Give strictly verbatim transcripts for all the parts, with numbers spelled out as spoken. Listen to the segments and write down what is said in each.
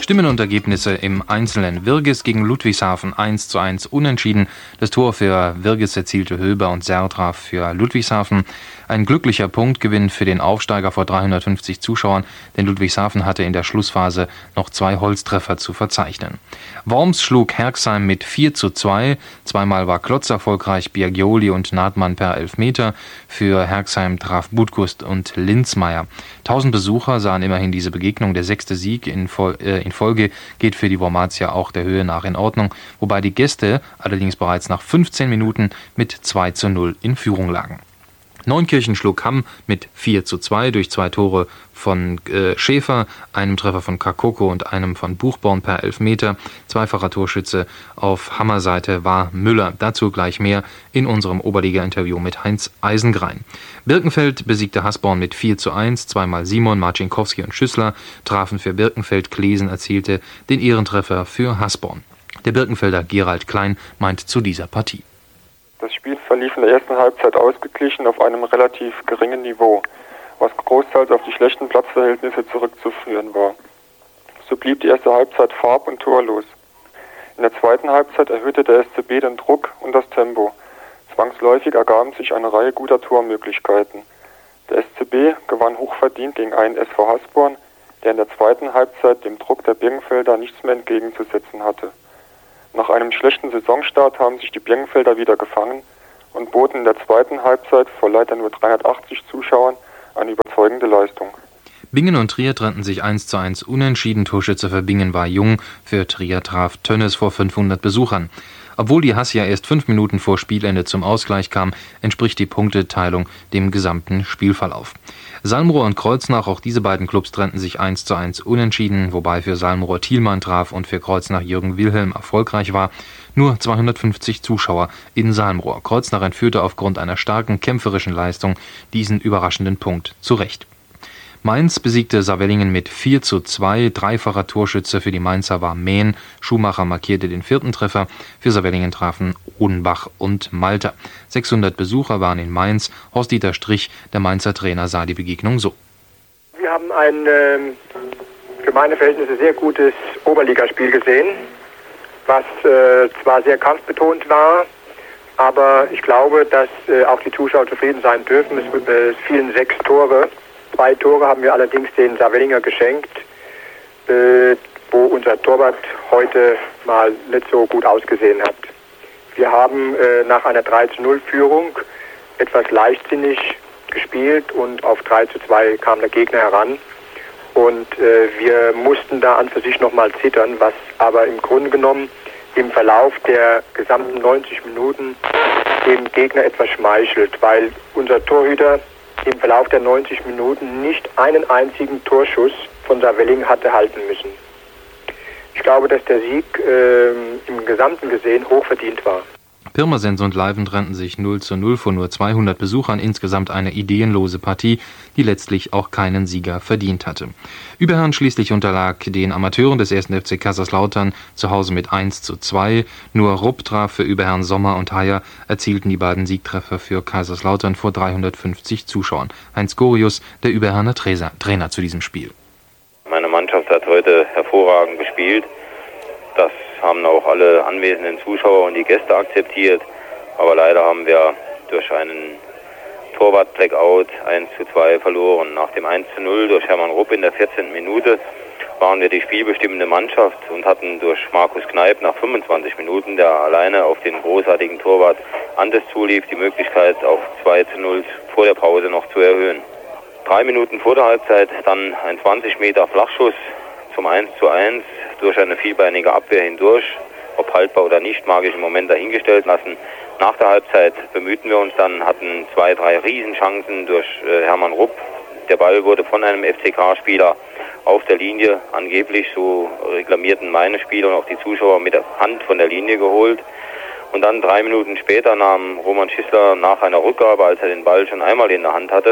Stimmen und Ergebnisse im Einzelnen. Wirges gegen Ludwigshafen eins zu eins unentschieden. Das Tor für Wirges erzielte Höber und Serr traf für Ludwigshafen. Ein glücklicher Punktgewinn für den Aufsteiger vor dreihundertfünfzig Zuschauern, denn Ludwigshafen hatte in der Schlussphase noch zwei Holztreffer zu verzeichnen. Worms schlug Herxheim mit vier zu zwei. Zweimal war Klotz erfolgreich, Biagioli und Nahtmann per Elfmeter. Für Herxheim traf Budgust und Linzmeier. Tausend Besucher sahen immerhin diese Begegnung. Der sechste Sieg in, Fol- äh, in Folge geht für die Wormatia auch der Höhe nach in Ordnung, wobei die Gäste allerdings bereits nach fünfzehn Minuten mit zwei zu null in Führung lagen. Neunkirchen schlug Hamm mit vier zu zwei durch zwei Tore von äh, Schäfer, einem Treffer von Kakoko und einem von Buchborn per Elfmeter. Zweifacher Torschütze auf Hammerseite war Müller. Dazu gleich mehr in unserem Oberliga-Interview mit Heinz Eisengrein. Birkenfeld besiegte Hasborn mit vier zu eins. Zweimal Simon, Marcinkowski und Schüssler trafen für Birkenfeld. Klesen erzielte den Ehrentreffer für Hasborn. Der Birkenfelder Gerald Klein meint zu dieser Partie: Das Spiel verlief in der ersten Halbzeit ausgeglichen auf einem relativ geringen Niveau, was großteils auf die schlechten Platzverhältnisse zurückzuführen war. So blieb die erste Halbzeit farb- und torlos. In der zweiten Halbzeit erhöhte der S C B den Druck und das Tempo. Zwangsläufig ergaben sich eine Reihe guter Tormöglichkeiten. Der S C B gewann hochverdient gegen einen S V Hasborn, der in der zweiten Halbzeit dem Druck der Birkenfelder nichts mehr entgegenzusetzen hatte. Nach einem schlechten Saisonstart haben sich die Birkenfelder wieder gefangen und boten in der zweiten Halbzeit vor leider nur dreihundertachtzig Zuschauern eine überzeugende Leistung. Bingen und Trier trennten sich eins zu eins unentschieden. Torschütze für Bingen war Jung, für Trier traf Tönnes vor fünfhundert Besuchern. Obwohl die Hassia erst fünf Minuten vor Spielende zum Ausgleich kam, entspricht die Punkteteilung dem gesamten Spielverlauf. Salmrohr und Kreuznach, auch diese beiden Clubs trennten sich eins zu eins unentschieden, wobei für Salmrohr Thielmann traf und für Kreuznach Jürgen Wilhelm erfolgreich war. Nur zweihundertfünfzig Zuschauer in Salmrohr. Kreuznach entführte aufgrund einer starken kämpferischen Leistung diesen überraschenden Punkt zurecht. Mainz besiegte Saarwellingen mit vier zu zwei. Dreifacher Torschütze für die Mainzer war Mehn. Schumacher markierte den vierten Treffer. Für Saarwellingen trafen Odenbach und Malter. sechshundert Besucher waren in Mainz. Horst-Dieter Strich, der Mainzer Trainer, sah die Begegnung so: Wir haben ein äh, für meine Verhältnisse sehr gutes Oberligaspiel gesehen, was äh, zwar sehr kampfbetont war, aber ich glaube, dass äh, auch die Zuschauer zufrieden sein dürfen. Es, äh, es fielen sechs Tore. Zwei Tore haben wir allerdings den Saarwellinger geschenkt, äh, wo unser Torwart heute mal nicht so gut ausgesehen hat. Wir haben äh, nach einer drei zu null Führung etwas leichtsinnig gespielt und auf drei zu zwei kam der Gegner heran. Und äh, wir mussten da an für sich nochmal zittern, was aber im Grunde genommen im Verlauf der gesamten neunzig Minuten dem Gegner etwas schmeichelt, weil unser Torhüter im Verlauf der neunzig Minuten nicht einen einzigen Torschuss von Saarwellingen hatte halten müssen. Ich glaube, dass der Sieg äh, im Gesamten gesehen hochverdient war. Pirmasens und Leiven trennten sich null zu null vor nur zweihundert Besuchern. Insgesamt eine ideenlose Partie, die letztlich auch keinen Sieger verdient hatte. Überherrn schließlich unterlag den Amateuren des ersten F C Kaiserslautern zu Hause mit eins zu zwei. Nur Rupp traf für Überherrn. Sommer und Heyer erzielten die beiden Siegtreffer für Kaiserslautern vor dreihundertfünfzig Zuschauern. Heinz Gorius, der Überherrner Trainer, Trainer zu diesem Spiel: Meine Mannschaft hat heute hervorragend gespielt. Das haben auch alle anwesenden Zuschauer und die Gäste akzeptiert. Aber leider haben wir durch einen Torwart-Blackout eins zu zwei verloren. Nach dem eins zu null durch Hermann Rupp in der vierzehnten Minute waren wir die spielbestimmende Mannschaft und hatten durch Markus Kneip nach fünfundzwanzig Minuten, der alleine auf den großartigen Torwart Antes zulief, die Möglichkeit auf zwei zu null vor der Pause noch zu erhöhen. Drei Minuten vor der Halbzeit dann ein zwanzig Meter Flachschuss zum eins zu eins durch eine vielbeinige Abwehr hindurch. Ob haltbar oder nicht, mag ich im Moment dahingestellt lassen. Nach der Halbzeit bemühten wir uns dann, hatten zwei, drei Riesenchancen durch äh, Hermann Rupp. Der Ball wurde von einem F C K-Spieler auf der Linie, angeblich, so reklamierten meine Spieler und auch die Zuschauer, mit der Hand von der Linie geholt. Und dann drei Minuten später nahm Roman Schissler nach einer Rückgabe, als er den Ball schon einmal in der Hand hatte,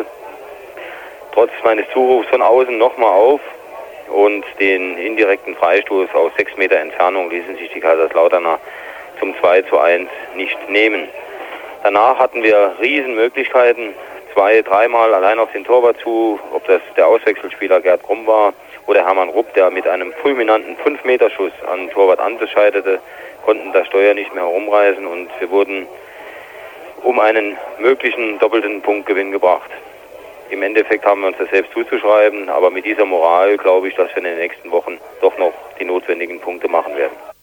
trotz meines Zurufs von außen nochmal auf. Und den indirekten Freistoß aus sechs Meter Entfernung ließen sich die Kaiserslauterner zum zwei zu eins nicht nehmen. Danach hatten wir Riesenmöglichkeiten, zwei, dreimal allein auf den Torwart zu, ob das der Auswechselspieler Gerd Krumm war oder Hermann Rupp, der mit einem fulminanten fünf Meter Schuss an Torwart Ante scheiterte, konnten das Steuer nicht mehr herumreißen und wir wurden um einen möglichen doppelten Punktgewinn gebracht. Im Endeffekt haben wir uns das selbst zuzuschreiben, aber mit dieser Moral glaube ich, dass wir in den nächsten Wochen doch noch die notwendigen Punkte machen werden.